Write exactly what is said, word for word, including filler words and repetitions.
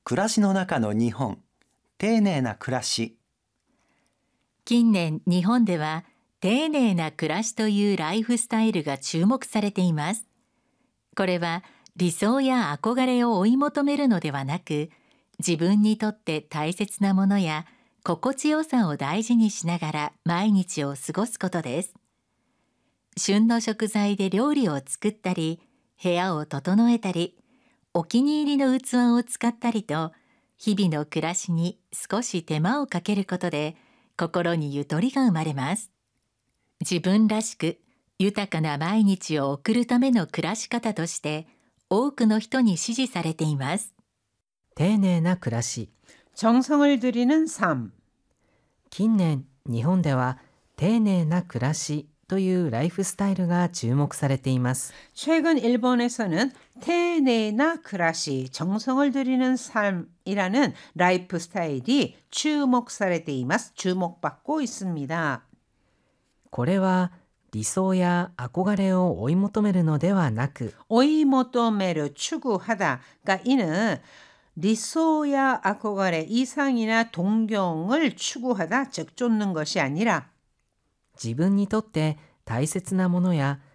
暮らしの中の日本、丁寧な暮らし。 近年、日本では丁寧な暮らしというライフスタイルが注目されています。これは理想や憧れを追い求めるのではなく、自分にとって大切なものや心地よさを大事にしながら毎日を過ごすことです。旬の食材で料理を作ったり、部屋を整えたり、お気に入りの器を使ったりと、日々の暮らしに少し手間をかけることで、心にゆとりが生まれます。自分らしく豊かな毎日を送るための暮らし方として、多くの人に支持されています。 丁寧な暮らし。 정성을 들이는 삶。 近年、日本では丁寧な暮らしというライフスタイルが注目されています。 최근 일본에서는 태네나暮らし, 정성을 들이는 삶이라는 라이프 스타일이 주목されています. 주목받고 있습니다. これは理想や憧れを追い求めるのではなく、 追い求める, 추구하다가 이는 리소야 아코가레 이상이나 동경을 추구하다, 즉 쫓는 것이 아니라 自分にとって大切なものや